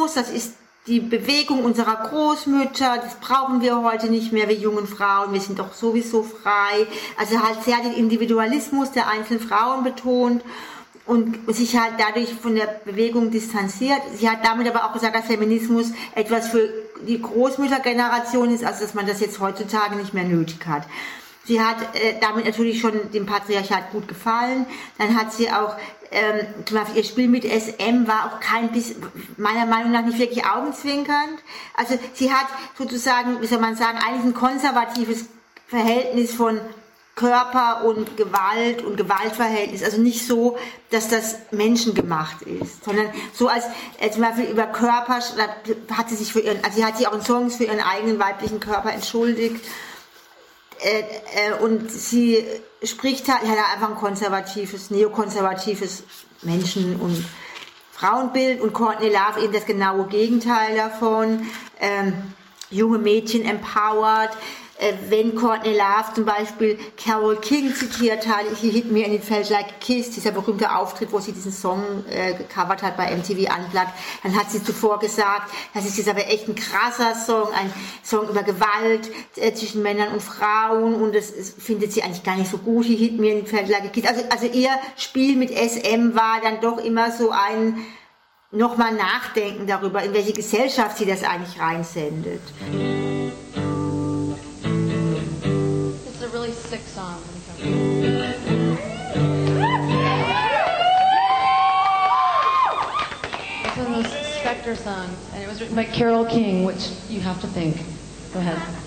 Feminismus, das ist die Bewegung unserer Großmütter, das brauchen wir heute nicht mehr, wir jungen Frauen, wir sind doch sowieso frei. Also halt sehr den Individualismus der einzelnen Frauen betont und sich halt dadurch von der Bewegung distanziert. Sie hat damit aber auch gesagt, dass Feminismus etwas für die Großmüttergeneration ist, also dass man das jetzt heutzutage nicht mehr nötig hat. Sie hat damit natürlich schon dem Patriarchat gut gefallen. Dann hat sie auch, zum Beispiel ihr Spiel mit SM war auch kein bisschen, meiner Meinung nach nicht wirklich augenzwinkernd. Also sie hat sozusagen, wie soll man sagen, eigentlich ein konservatives Verhältnis von Körper und Gewaltverhältnis. Also nicht so, dass das menschengemacht ist, sondern so als zum Beispiel über Körper, hat sie sich sie hat sich auch in Songs für ihren eigenen weiblichen Körper entschuldigt. Und sie spricht halt einfach ein konservatives, neokonservatives Menschen- und Frauenbild und Courtney Love eben das genaue Gegenteil davon. Junge Mädchen empowered. Wenn Courtney Love zum Beispiel Carole King zitiert hat, He Hit Me and It Felt Like a Kiss, dieser berühmte Auftritt, wo sie diesen Song gecovert hat bei MTV Unplugged, dann hat sie zuvor gesagt, das ist jetzt aber echt ein krasser Song, ein Song über Gewalt zwischen Männern und Frauen und das findet sie eigentlich gar nicht so gut, He Hit Me and It Felt Like a Kiss. Also ihr Spiel mit SM war dann doch immer so ein nochmal nachdenken darüber, in welche Gesellschaft sie das eigentlich reinsendet. Really sick song. It's one of those Spectre songs, and it was written by Carole King, which you have to think. Go ahead.